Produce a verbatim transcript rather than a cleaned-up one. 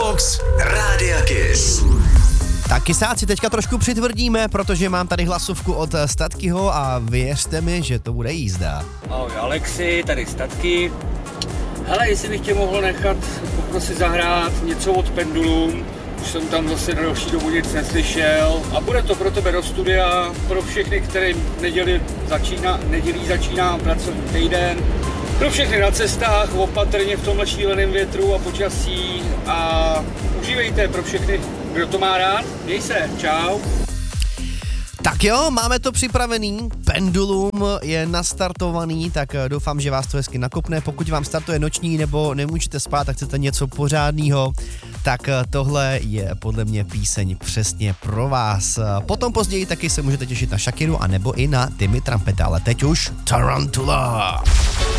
Box Rádia Kiss. Tak kysáci, teďka trošku přitvrdíme, protože mám tady hlasovku od Statkyho a věřte mi, že to bude jízda. Ahoj Alexi, tady Statky. Hele, jestli bych tě mohl nechat poprosit zahrát něco od Pendulum, už jsem tam zase na další dobu nic neslyšel a bude to pro tebe do studia, pro všechny, kterým neděli začíná, nedělí začíná pracovní týden, pro všechny na cestách, opatrně v tomhle šíleném větru a počasí a užívejte pro všechny, kdo to má rád. Měj se, čau. Tak jo, máme to připravený, Pendulum je nastartovaný, tak doufám, že vás to hezky nakopne. Pokud vám startuje noční nebo nemůžete spát a chcete něco pořádného, tak tohle je podle mě píseň přesně pro vás. Potom později taky se můžete těšit na Shakiru a nebo i na Timmy Trumpeta, ale teď už Tarantula.